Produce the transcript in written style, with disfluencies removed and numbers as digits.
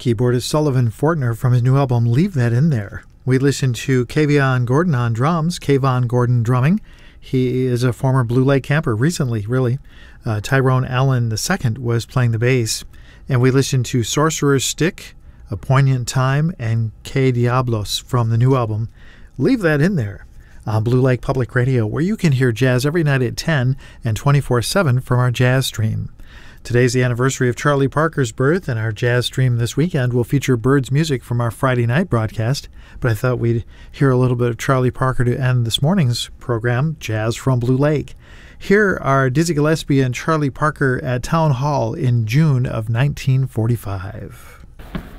keyboardist Sullivan Fortner from his new album Leave That In There. We listened to Kayvon Gordon on drums, Kayvon Gordon drumming. He is a former Blue Lake camper, recently, really. Tyrone Allen II was playing the bass. And we listened to Sorcerer's Stick, A Poignant Time, and Que Diablos from the new album Leave That In There on Blue Lake Public Radio, where you can hear jazz every night at 10 and 24/7 from our jazz stream. Today's the anniversary of Charlie Parker's birth, and our jazz stream this weekend will feature Bird's music from our Friday night broadcast. But I thought we'd hear a little bit of Charlie Parker to end this morning's program, Jazz from Blue Lake. Here are Dizzy Gillespie and Charlie Parker at Town Hall in June of 1945.